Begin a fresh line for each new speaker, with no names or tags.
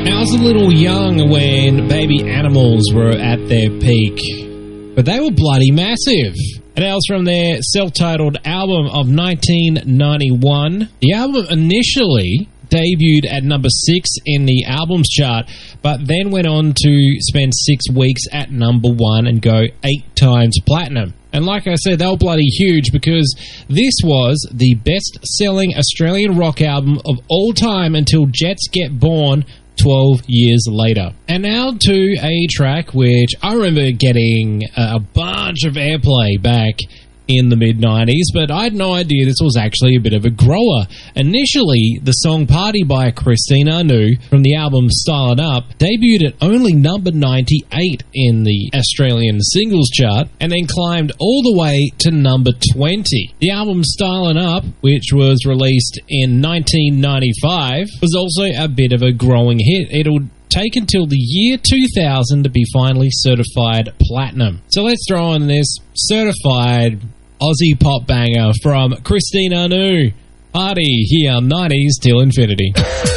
Now, I was a little young when Baby Animals were at their peak, but they were bloody massive. And that was from their self-titled album of 1991. The album initially debuted at number 6 in the albums chart, but then went on to spend 6 weeks at number 1 and go 8 times platinum. And like I said, they were bloody huge because this was the best-selling Australian rock album of all time until Jets Get Born 12 years later. And now to a track which I remember getting a bunch of airplay back in the mid-90s, but I had no idea this was actually a bit of a grower. Initially, the song Party by Christina Anu from the album Stylin' Up debuted at only number 98 in the Australian singles chart and then climbed all the way to number 20. The album Stylin' Up, which was released in 1995, was also a bit of a growing hit. It'll take until the year 2000 to be finally certified platinum. So let's throw on this certified Aussie pop banger from Christina Anu. Party here, 90s till infinity.